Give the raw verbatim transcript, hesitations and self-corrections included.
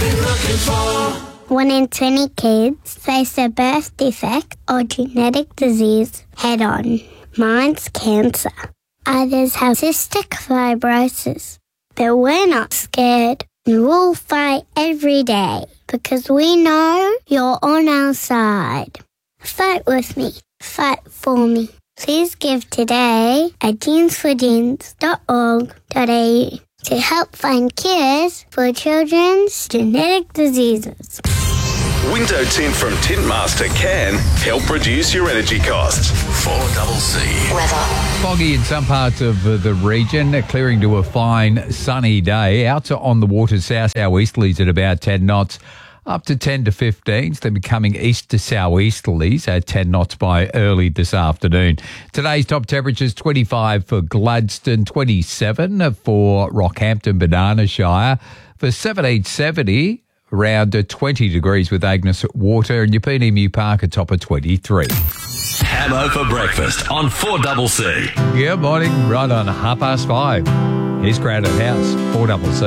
been looking for. One in twenty kids face a birth defect or genetic disease head-on. Mine's cancer. Others have cystic fibrosis. But we're not scared. And we'll fight every day because we know you're on our side. Fight with me. Fight for me. Please give today at jeans for jeans dot org dot a u to help find cures for children's genetic diseases. Window tint from Tintmaster can help reduce your energy costs. four double C. Weather. Foggy in some parts of uh, the region, clearing to a fine sunny day. Out to on the water south southeasterlies at about ten knots, up to ten to fifteens, then becoming east to southeasterlies at ten knots by early this afternoon. Today's top temperatures twenty-five for Gladstone, twenty-seven for Rockhampton, Banana Shire, for seventeen seventy. Around twenty degrees with Agnes Water, and your P D M U Park atop of twenty-three. Hamo for breakfast on four double C. Good morning, right on half past five. Here's Crowded House, four double C.